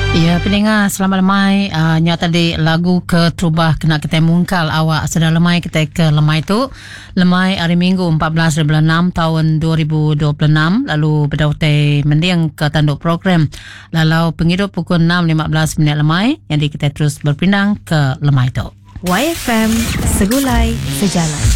Ya, pendengar selamat lemai. Nya tadi lagu ke Trubah kena kita mungkal awak sedang lemai kita ke lemai tu. Lemai hari Minggu 14 bulan 6 tahun 2026 lalu berdautai mendiang ke tanduk program. Lalu penghidup pukul 6.15 minit lemai. Jadi kita terus berpindang ke lemai tu. YFM Segulai Sejalan.